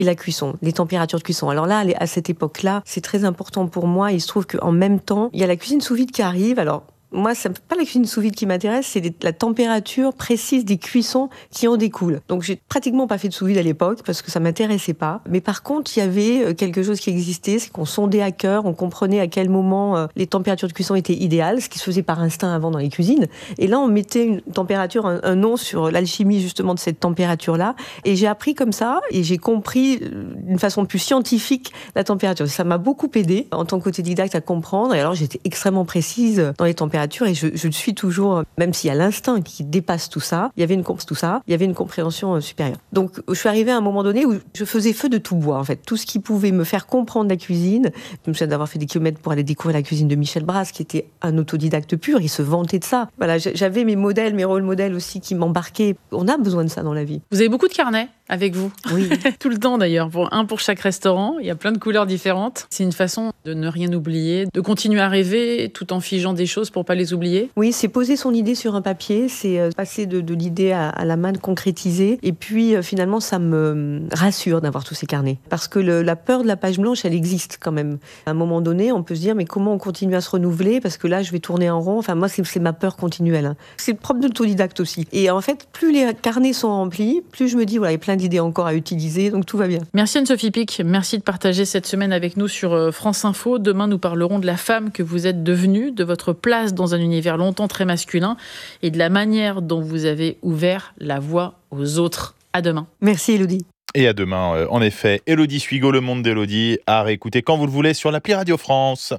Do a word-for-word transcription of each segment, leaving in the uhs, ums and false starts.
et la cuisson, les températures de cuisson. Alors là, à cette époque-là, c'est très important pour moi. Il se trouve qu'en même temps, il y a la cuisine sous vide qui arrive. Alors, moi, c'est pas la cuisine sous vide qui m'intéresse, c'est la température précise des cuissons qui en découlent. Donc, j'ai pratiquement pas fait de sous vide à l'époque parce que ça m'intéressait pas. Mais par contre, il y avait quelque chose qui existait, c'est qu'on sondait à cœur, on comprenait à quel moment les températures de cuisson étaient idéales, ce qui se faisait par instinct avant dans les cuisines. Et là, on mettait une température, un, un nom sur l'alchimie justement de cette température-là. Et j'ai appris comme ça et j'ai compris d'une façon plus scientifique la température. Ça m'a beaucoup aidé en tant qu'autodidacte à comprendre. Et alors, j'étais extrêmement précise dans les températures. Et je, je suis toujours, même s'il y a l'instinct qui dépasse tout ça, il y avait une, tout ça, il y avait une compréhension supérieure. Donc, je suis arrivée à un moment donné où je faisais feu de tout bois, en fait. Tout ce qui pouvait me faire comprendre la cuisine. Je me souviens d'avoir fait des kilomètres pour aller découvrir la cuisine de Michel Brasse, qui était un autodidacte pur. Il se vantait de ça. Voilà, j'avais mes modèles, mes rôles modèles aussi qui m'embarquaient. On a besoin de ça dans la vie. Vous avez beaucoup de carnets avec vous. Oui. Tout le temps d'ailleurs, pour un pour chaque restaurant. Il y a plein de couleurs différentes. C'est une façon de ne rien oublier, de continuer à rêver tout en figeant des choses pour pas les oublier. Oui, c'est poser son idée sur un papier, c'est passer de, de l'idée à, à la main, de concrétiser. Et puis euh, finalement, ça me rassure d'avoir tous ces carnets. Parce que le, la peur de la page blanche, elle existe quand même. À un moment donné, on peut se dire, mais comment on continue à se renouveler? Parce que là, je vais tourner en rond. Enfin, moi, c'est, c'est ma peur continuelle. Hein. C'est le propre de l'autodidacte aussi. Et en fait, plus les carnets sont remplis, plus je me dis, voilà, il y a plein d'idées encore à utiliser, donc tout va bien. Merci Anne-Sophie Pic, merci de partager cette semaine avec nous sur France Info. Demain, nous parlerons de la femme que vous êtes devenue, de votre place dans un univers longtemps très masculin et de la manière dont vous avez ouvert la voie aux autres. À demain. Merci Élodie. Et à demain, euh, en effet, Élodie Suigo, Le Monde d'Élodie, à réécouter quand vous le voulez sur l'appli Radio France.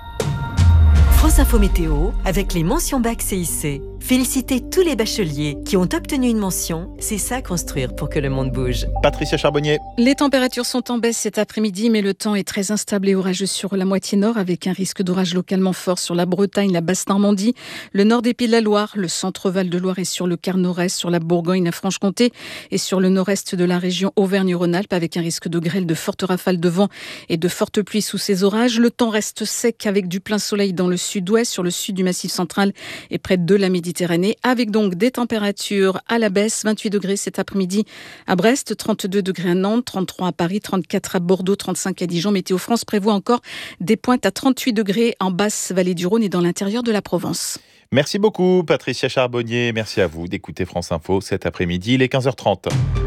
France Info Météo, avec les mentions bac C I C. Félicitez tous les bacheliers qui ont obtenu une mention. C'est ça construire pour que le monde bouge. Patricia Charbonnier. Les températures sont en baisse cet après-midi, mais le temps est très instable et orageux sur la moitié nord, avec un risque d'orage localement fort sur la Bretagne, la Basse-Normandie, le nord des Pays de la Loire, le centre Val-de-Loire et sur le quart nord-est, sur la Bourgogne, la Franche-Comté et sur le nord-est de la région Auvergne-Rhône-Alpes, avec un risque de grêle, de fortes rafales de vent et de fortes pluies sous ces orages. Le temps reste sec avec du plein soleil dans le sud-ouest, sur le sud du Massif central et près de la Méditerranée, avec donc des températures à la baisse, vingt-huit degrés cet après-midi à Brest, trente-deux degrés à Nantes, trente-trois à Paris, trente-quatre à Bordeaux, trente-cinq à Dijon. Météo France prévoit encore des pointes à trente-huit degrés en basse vallée du Rhône et dans l'intérieur de la Provence. Merci beaucoup Patricia Charbonnier, merci à vous d'écouter France Info cet après-midi, il est quinze heures trente.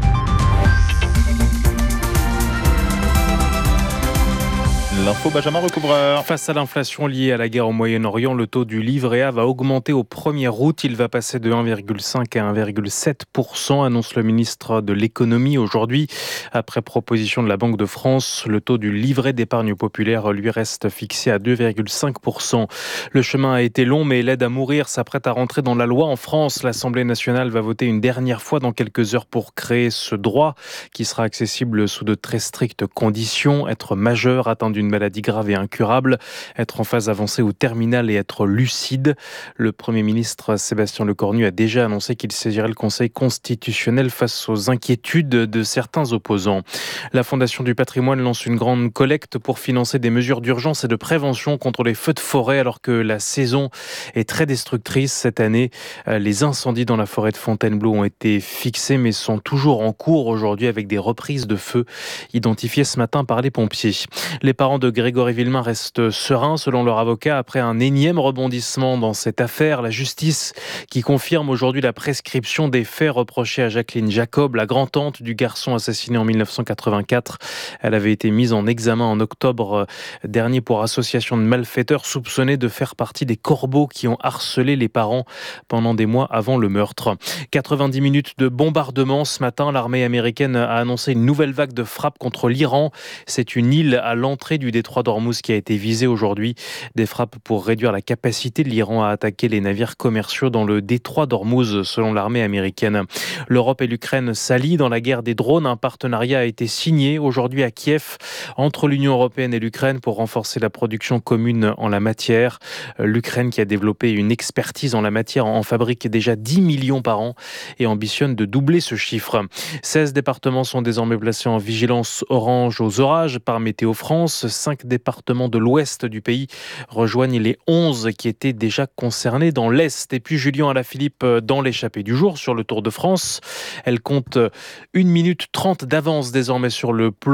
L'info Benjamin Recouvreur. Face à l'inflation liée à la guerre au Moyen-Orient, le taux du livret A va augmenter au premier août. Il va passer de un virgule cinq à un virgule sept pour cent, annonce le ministre de l'économie aujourd'hui. Après proposition de la Banque de France, le taux du livret d'épargne populaire lui reste fixé à deux virgule cinq pour cent. Le chemin a été long, mais l'aide à mourir s'apprête à rentrer dans la loi en France. L'Assemblée nationale va voter une dernière fois dans quelques heures pour créer ce droit qui sera accessible sous de très strictes conditions. Être majeur, atteint d'une maladie grave et incurable, être en phase avancée ou terminale et être lucide. Le Premier ministre Sébastien Lecornu a déjà annoncé qu'il saisirait le Conseil constitutionnel face aux inquiétudes de certains opposants. La Fondation du patrimoine lance une grande collecte pour financer des mesures d'urgence et de prévention contre les feux de forêt alors que la saison est très destructrice cette année. Les incendies dans la forêt de Fontainebleau ont été fixés mais sont toujours en cours aujourd'hui avec des reprises de feu identifiées ce matin par les pompiers. Les parents de Grégory Villemain restent sereins selon leur avocat après un énième rebondissement dans cette affaire. La justice qui confirme aujourd'hui la prescription des faits reprochés à Jacqueline Jacob, la grand-tante du garçon assassiné en dix-neuf cent quatre-vingt-quatre. Elle avait été mise en examen en octobre dernier pour association de malfaiteurs soupçonnés de faire partie des corbeaux qui ont harcelé les parents pendant des mois avant le meurtre. quatre-vingt-dix minutes de bombardement ce matin. L'armée américaine a annoncé une nouvelle vague de frappes contre l'Iran. C'est une île à l'entrée du détroit d'Ormuz qui a été visée aujourd'hui. Des frappes pour réduire la capacité de l'Iran à attaquer les navires commerciaux dans le détroit d'Ormuz, selon l'armée américaine. L'Europe et l'Ukraine s'allient dans la guerre des drones. Un partenariat a été signé aujourd'hui à Kiev entre l'Union européenne et l'Ukraine pour renforcer la production commune en la matière. L'Ukraine, qui a développé une expertise en la matière, en fabrique déjà dix millions par an et ambitionne de doubler ce chiffre. seize départements sont désormais placés en vigilance orange aux orages par Météo France. Cinq départements de l'ouest du pays rejoignent les onze qui étaient déjà concernés dans l'est. Et puis Julien Alaphilippe dans l'échappée du jour sur le Tour de France. Elle compte une minute trente d'avance désormais sur le peloton.